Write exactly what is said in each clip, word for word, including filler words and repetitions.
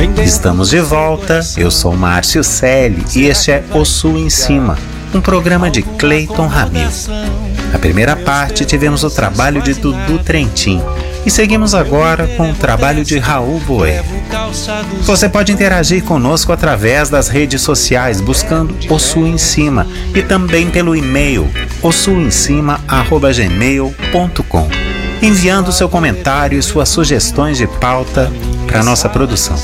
Estamos de volta, eu sou Márcio Selle e este é O Sul em Cima, um programa de Cleiton Ramil. Na primeira parte tivemos o trabalho de Dudu Trentin e seguimos agora com o trabalho de Raul Boeira. Você pode interagir conosco através das redes sociais buscando O Sul em Cima e também pelo e-mail o sul em cima arroba gmail ponto com, enviando seu comentário e suas sugestões de pauta para nossa produção.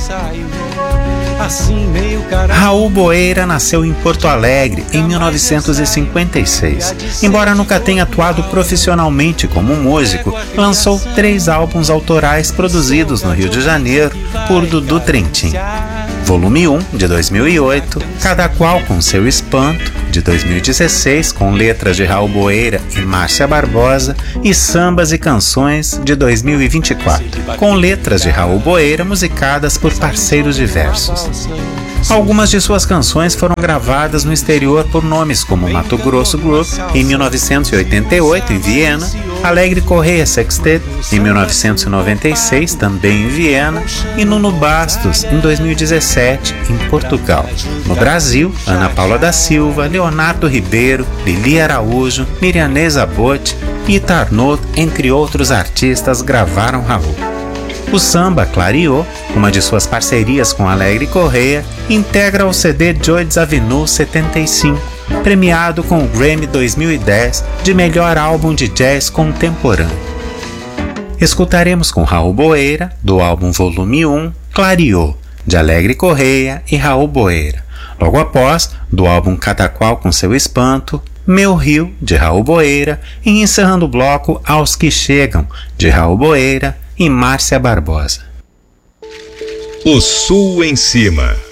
Raul Boeira nasceu em Porto Alegre em mil novecentos e cinquenta e seis. Embora nunca tenha atuado profissionalmente como músico, lançou três álbuns autorais produzidos no Rio de Janeiro por Dudu Trentin. Volume um, de dois mil e oito, Cada Qual com Seu Espanto, de dois mil e dezesseis, com letras de Raul Boeira e Márcia Barbosa, e Sambas e Canções, de dois mil e vinte e quatro, com letras de Raul Boeira musicadas por parceiros diversos. Algumas de suas canções foram gravadas no exterior por nomes como Mato Grosso Group, em mil novecentos e oitenta e oito, em Viena, Alegre Correia Sextet, em mil novecentos e noventa e seis, também em Viena, e Nuno Bastos, em dois mil e dezessete, em Portugal. No Brasil, Ana Paula da Silva, Leonardo Ribeiro, Lili Araújo, Mirianeza Botti e Tarnot, entre outros artistas, gravaram Raul. O samba Clareou, uma de suas parcerias com Alegre Correia, integra o C D Joyce Avenue setenta e cinco, premiado com o Grammy dois mil e dez de melhor álbum de jazz contemporâneo. Escutaremos com Raul Boeira, do álbum Volume um, Clareou, de Alegre Correia e Raul Boeira. Logo após, do álbum Cada Qual com Seu Espanto, Meu Rio, de Raul Boeira, e encerrando o bloco Aos Que Chegam, de Raul Boeira e Márcia Barbosa. O Sul em Cima.